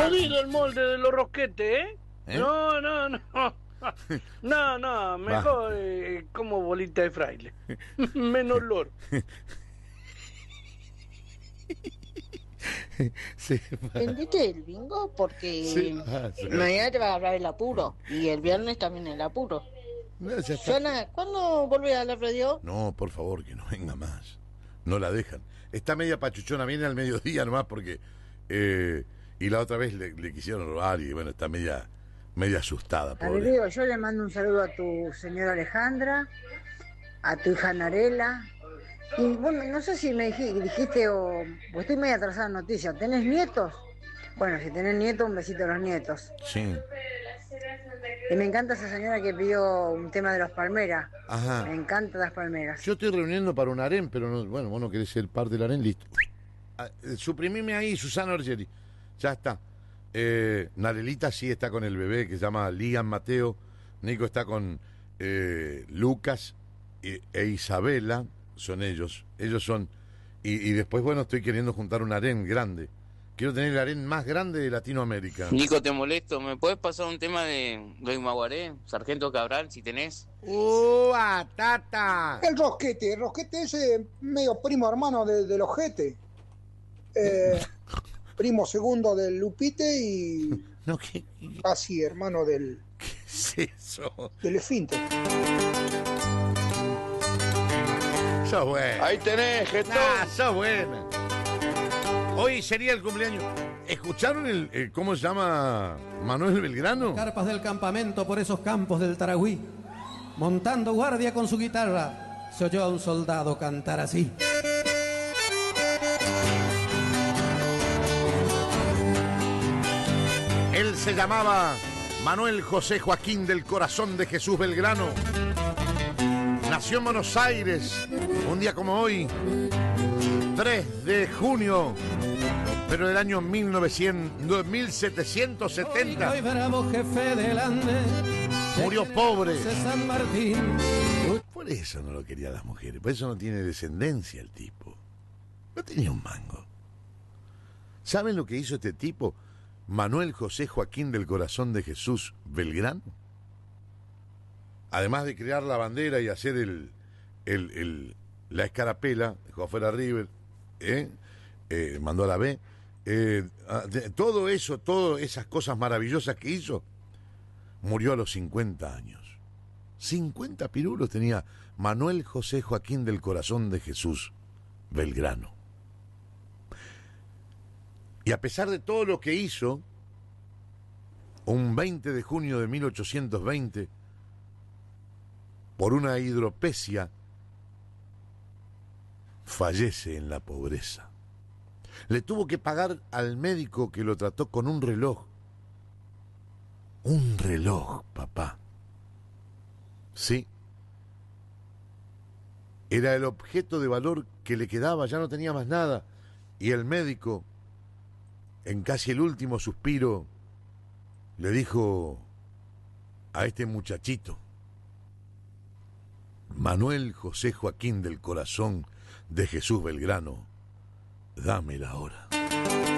Jodido el molde de los rosquetes, ¿eh? ¿Eh? No. No, mejor como bolita de fraile. Menos olor. Sí, ¿Vendiste el bingo? sí, Porque sí. mañana te va a agarrar el apuro. Y el viernes también el apuro. No, ya está. Joana, ¿cuándo volvés a la radio? No, por favor, que no venga más. No la dejan. Está media pachuchona, viene al mediodía nomás porque... y la otra vez le quisieron robar y bueno, está media asustada, pobre. Diego, yo le mando un saludo a tu señora Alejandra, a tu hija Narela. Y bueno, no sé si me dijiste o estoy medio atrasada en noticias. ¿Tenés nietos? Bueno, si tenés nietos, un besito a los nietos. Sí. Y me encanta esa señora que pidió un tema de los palmeras. Ajá. Me encantan las palmeras. Yo estoy reuniendo para un harén, pero no, bueno, vos no querés ser parte del harén, listo. Suprimime ahí, Susana Orgeri. Ya está. Narelita sí está con el bebé que se llama Liam Mateo. Nico está con Lucas e Isabela. Son ellos. Ellos son. Y después, bueno, estoy queriendo juntar un harén grande. Quiero tener el harén más grande de Latinoamérica. Nico, te molesto. ¿Me puedes pasar un tema de Luis Maguaré, Sargento Cabral, si tenés? Tata! El rosquete ese medio primo hermano del ojete. Primo segundo del Lupite y No, ¿qué casi hermano del es eso? esfínter. Sos bueno. Ahí tenés, Getón. Sos buena. Hoy sería el cumpleaños. ¿Escucharon el cómo se llama Manuel Belgrano? Carpas del campamento por esos campos del Taragüí. Montando guardia con su guitarra, se oyó a un soldado cantar así. Él se llamaba Manuel José Joaquín del Corazón de Jesús Belgrano. Nació en Buenos Aires, un día como hoy, 3 de junio, pero del año 1770. Hoy bravo jefe del Ande, Murió pobre. de San Martín. Por eso no lo querían las mujeres, por eso no tiene descendencia el tipo. No tenía un mango. ¿Saben lo que hizo este tipo? Manuel José Joaquín del Corazón de Jesús Belgrano. Además de crear la bandera y hacer la escarapela, dejó afuera River, mandó a la B, todo eso, todas esas cosas maravillosas que hizo, murió a los 50 años. 50 pirulos tenía Manuel José Joaquín del Corazón de Jesús Belgrano. Y a pesar de todo lo que hizo, un 20 de junio de 1820, por una hidropesia, fallece en la pobreza. Le tuvo que pagar al médico que lo trató con un reloj. Un reloj, papá. Sí. Era el objeto de valor que le quedaba, ya no tenía más nada. Y el médico, en casi el último suspiro, le dijo a este muchachito: Manuel José Joaquín del Corazón de Jesús Belgrano, dame la hora.